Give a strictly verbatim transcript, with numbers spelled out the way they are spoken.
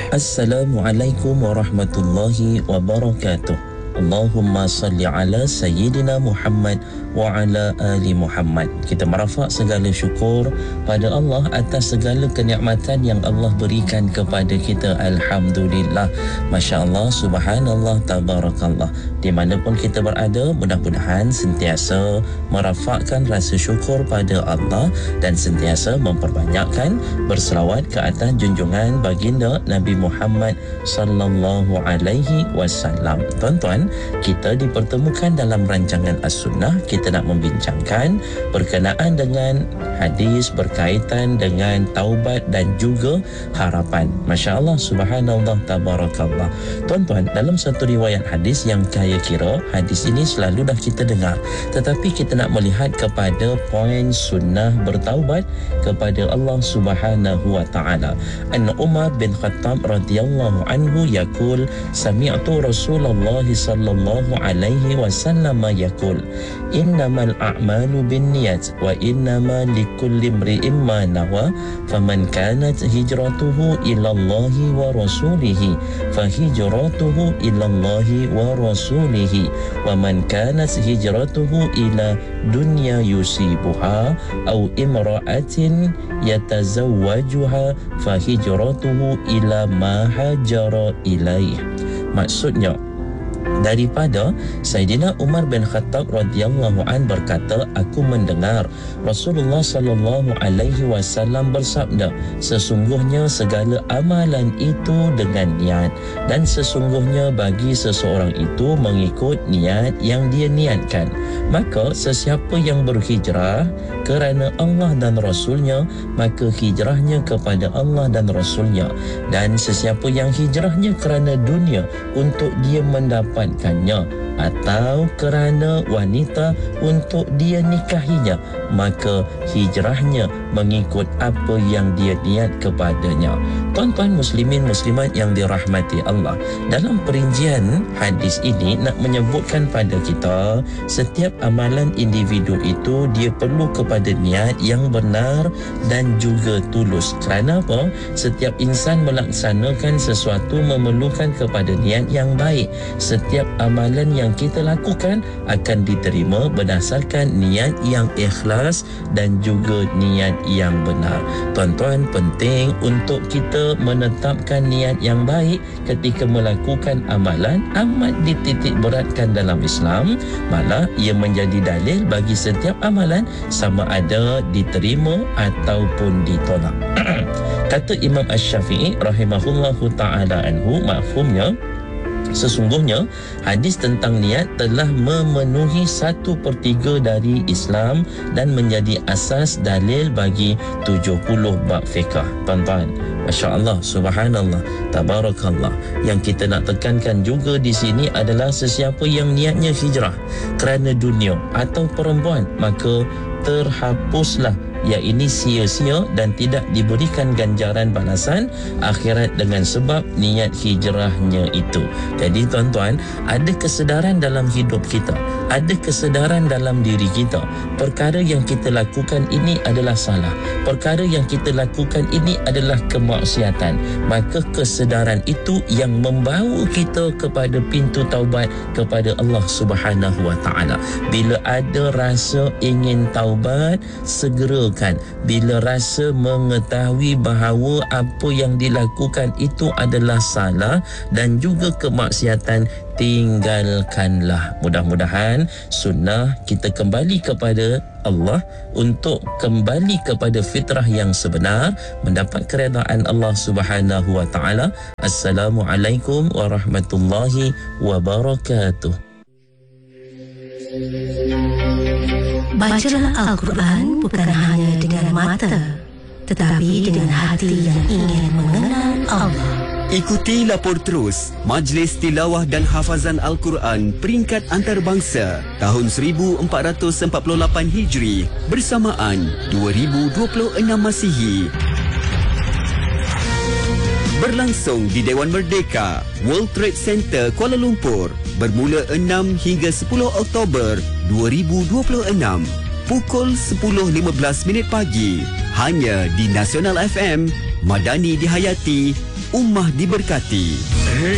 Assalamualaikum warahmatullahi wabarakatuh. Allahumma salli ala Sayyidina Muhammad wa ala ali Muhammad. Kita merafak segala syukur pada Allah atas segala kenikmatan yang Allah berikan kepada kita. Alhamdulillah. Masya Allah, subhanallah, tabarakallah. Di manapun kita berada, mudah-mudahan sentiasa merafakkan rasa syukur pada Allah dan sentiasa memperbanyakkan berselawat ke atas junjungan baginda Nabi Muhammad sallallahu alaihi wasallam. Tuan-tuan, kita dipertemukan dalam rancangan As-Sunnah. Kita nak membincangkan berkenaan dengan hadis berkaitan dengan taubat dan juga harapan. Masya Allah, subhanallah, tabarakallah. Tuan-tuan, dalam satu riwayat hadis yang kaya kira, hadis ini selalu dah kita dengar, tetapi kita nak melihat kepada poin sunnah bertaubat kepada Allah subhanahu wa ta'ala. An Umar bin Khattab radhiyallahu anhu yaqul sami'tu Rasulullah sallallahu alaihi wasallam yaqul innamal a'malu binniyat wa innama likulli imri'in ma nawa faman kanat hijratuhu ila Allah wa rasulihi fa hijratuhu ila Allah wa rasulihi wa man kanat hijratuhu ila dunya yusibuha aw imra'atin yatazawwajuha fa hijratuhu ila ma hajara ilaih. Maksudnya, daripada Sayyidina Umar bin Khattab radhiyallahu an berkata, aku mendengar Rasulullah sallallahu alaihi wasallam bersabda, sesungguhnya segala amalan itu dengan niat, dan sesungguhnya bagi seseorang itu mengikut niat yang dia niatkan. Maka sesiapa yang berhijrah kerana Allah dan Rasulnya, maka hijrahnya kepada Allah dan Rasulnya. Dan sesiapa yang hijrahnya kerana dunia untuk dia mendapatkannya, atau kerana wanita untuk dia nikahinya, maka hijrahnya mengikut apa yang dia niat kepadanya. Tuan-tuan muslimin muslimat yang dirahmati Allah, dalam perincian hadis ini nak menyebutkan pada kita, setiap amalan individu itu dia perlu kepada niat yang benar dan juga tulus. Kerana apa? Setiap insan melaksanakan sesuatu memerlukan kepada niat yang baik. Setiap amalan yang kita lakukan akan diterima berdasarkan niat yang ikhlas dan juga niat yang benar. Tuan-tuan, penting untuk kita menetapkan niat yang baik ketika melakukan amalan. Amat dititik beratkan dalam Islam, malah ia menjadi dalil bagi setiap amalan sama ada diterima ataupun ditolak. Kata Imam Asy-Syafi'i rahimahullahu ta'ala anhu, mafhumnya, sesungguhnya hadis tentang niat telah memenuhi satu per tiga dari Islam dan menjadi asas dalil bagi tujuh puluh bab fiqh. Tuan-tuan, Masya Allah, subhanallah, tabarakallah. Yang kita nak tekankan juga di sini adalah sesiapa yang niatnya hijrah kerana dunia atau perempuan, maka terhapuslah ia ini sia-sia dan tidak diberikan ganjaran balasan akhirat dengan sebab niat hijrahnya itu. Jadi tuan-tuan, ada kesedaran dalam hidup kita, ada kesedaran dalam diri kita, perkara yang kita lakukan ini adalah salah, perkara yang kita lakukan ini adalah kemaksiatan. Maka kesedaran itu yang membawa kita kepada pintu taubat kepada Allah Subhanahu wa taala. Bila ada rasa ingin taubat, segera kan. Bila rasa mengetahui bahawa apa yang dilakukan itu adalah salah dan juga kemaksiatan, tinggalkanlah. Mudah-mudahan sunnah kita kembali kepada Allah untuk kembali kepada fitrah yang sebenar, mendapat keredaan Allah Subhanahu wa taala. Assalamualaikum warahmatullahi wabarakatuh. Bacalah Al-Quran bukan hanya dengan mata, tetapi dengan hati yang ingin mengenal Allah. Ikuti Lapor Terus Majlis Tilawah dan Hafazan Al-Quran Peringkat Antarabangsa tahun seribu empat ratus empat puluh lapan Hijri bersamaan dua ribu dua puluh enam Masihi. Berlangsung di Dewan Merdeka, World Trade Center, Kuala Lumpur, bermula enam hingga sepuluh Oktober dua ribu dua puluh enam, pukul sepuluh lima belas minit pagi, hanya di Nasional F M, Madani Dihayati, ummah diberkati.